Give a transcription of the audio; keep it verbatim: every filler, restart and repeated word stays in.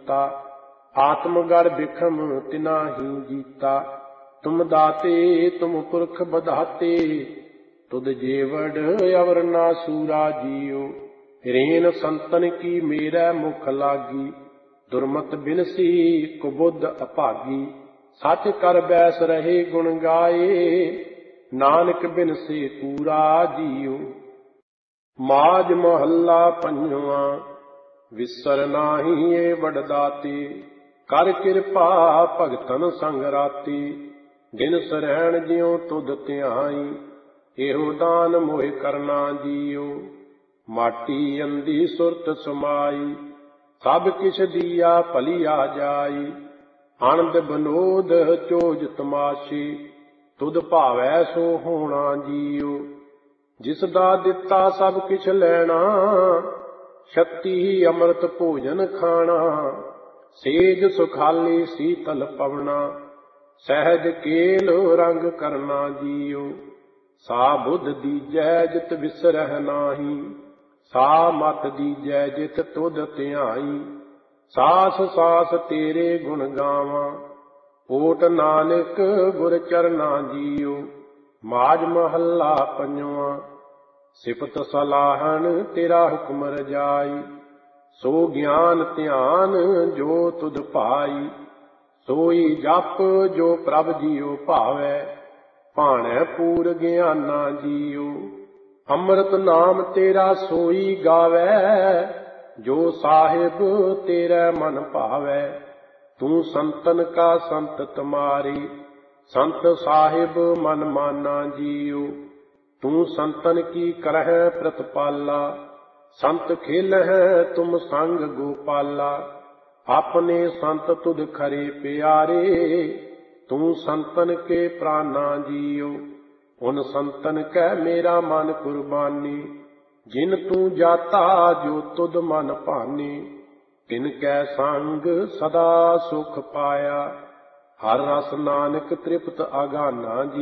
कीता। आत्मगढ़ बिखम तिना ही जीता। तुम दाते तुम पुरख बधाते, तुद जेवड़ अवर ना सूरा जियो। रेन संतन की मेरा मुख लागी, दुर्मत बिनसी कुबुद्ध अभागी। सच कर बैस रहे गुण गाए, नानक बिनसे पूरा जियो। माज महला पंजवा, विसर नाही ए वडदाते। कर किरपा भगतन संग राते, दिन सरैण जियो तुध ध्याई। एहो दान मोहि करना जियो, माटी अंधी सुरत समाई। सब किछ दिया भलिया जाई, आनंद बनोद चोज तमाशे। तुध भावै सो होना जियो, जिस दा दिता सब किछ लैना। शक्ति अमृत भोजन खाना, सेज सुखाली शीतल पवना। सहज केल रंग करना जियो, सा बुध दीजै जित विसरह नाही। सा मत दीजै जित तुध ध्याई। सास सास तेरे गुण गावां, ओट नानक गुर चरना जियो। माज महला पंजवा, सिफत सलाहन तेरा हुक्म रजाई। सो ज्ञान ध्यान जो तुध पाई, सोई जप जो प्रभ जियो भावै। भाणै पूर ज्ञाना जियो, अमृत नाम तेरा सोई गावै। जो साहिब तेरे मन भावै, तू संतन का संत तुम्हारी। संत साहिब मन माना जियो, तू संतन की करह प्रतिपाला। संत खेलह तुम संग गोपाला, अपने संत तुध खरे प्यारे। तू संतन के प्राणा जियो, उन संतन कै मेरा मन कुर्बानी। जिन तू जाता जो तुध मन भानी, तिनकै संग सदा सुख पाया। हर रस नानक तृप्त अगाना जी।